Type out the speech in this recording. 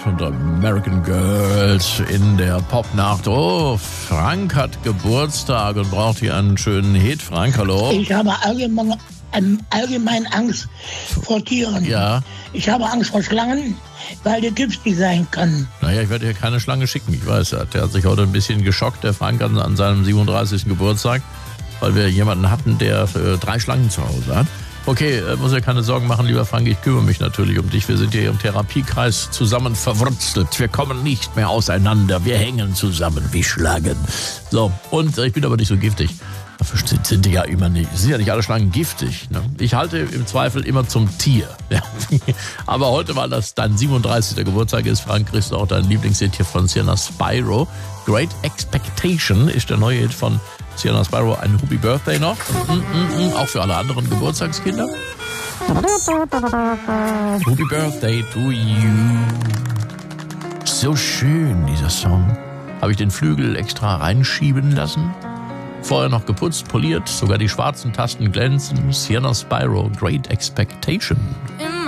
und American Girls in der Popnacht. Oh, Frank hat Geburtstag und braucht hier einen schönen Hit. Frank, hallo. Ich habe allgemein Angst vor Tieren. Ja. Ich habe Angst vor Schlangen, weil die giftig sein können. Naja, ich werde hier keine Schlange schicken. Ich weiß, der hat sich heute ein bisschen geschockt, der Frank, an seinem 37. Geburtstag, weil wir jemanden hatten, der 3 Schlangen zu Hause hat. Okay, muss ja keine Sorgen machen, lieber Frank, ich kümmere mich natürlich um dich. Wir sind hier im Therapiekreis zusammen verwurzelt. Wir kommen nicht mehr auseinander. Wir hängen zusammen wie Schlangen. So, und ich bin aber nicht so giftig. Dafür sind die ja immer nicht. Sind ja nicht alle Schlangen giftig. Ne? Ich halte im Zweifel immer zum Tier. Ja. Aber heute, weil das dein 37. Geburtstag ist, Frank, kriegst du auch dein Lieblingshit hier von Sienna Spyro. Great Expectation ist der neue Hit von Sienna Spyro. Ein Happy Birthday noch. Auch für alle anderen Geburtstagskinder. Happy Birthday to you. So schön, dieser Song. Habe ich den Flügel extra reinschieben lassen. Vorher noch geputzt, poliert, sogar die schwarzen Tasten glänzen. Sienna Spyro, Great Expectation.